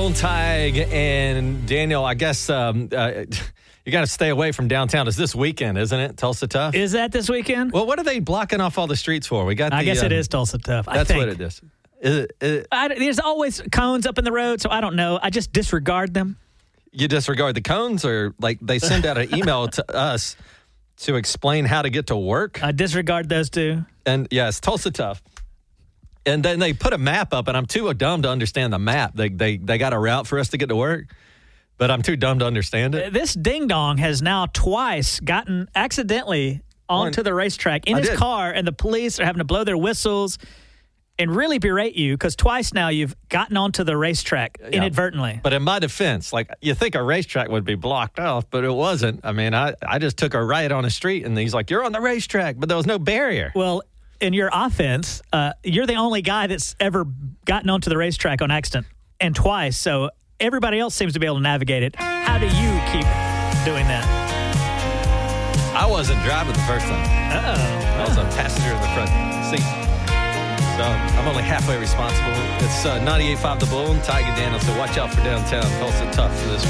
Bull, Tig, and Daniel. I guess you got to stay away from downtown. It's this weekend, isn't it? Tulsa Tough. Is that this weekend? Well, what are they blocking off all the streets for? I guess it is Tulsa Tough. That's what it is. There's always cones up in the road, so I don't know. I just disregard them. You disregard the cones, or like they send out an email to us to explain how to get to work? I disregard those two. And yes, Tulsa Tough. And then they put a map up, and I'm too dumb to understand the map. They got a route for us to get to work, but I'm too dumb to understand it. This ding-dong has now twice gotten accidentally onto the racetrack in his car, and the police are having to blow their whistles and really berate you because twice now you've gotten onto the racetrack inadvertently. But in my defense, like you think a racetrack would be blocked off, but it wasn't. I mean, I just took a right on the street, and he's like, "You're on the racetrack," but there was no barrier. Well, in your offense, you're the only guy that's ever gotten onto the racetrack on accident, and twice. So everybody else seems to be able to navigate it. How do you keep doing that? I wasn't driving the first time. I was a passenger in the front seat. So I'm only halfway responsible. It's 98.5 The Bull and Tig and Daniel, so watch out for downtown Tulsa Tough for this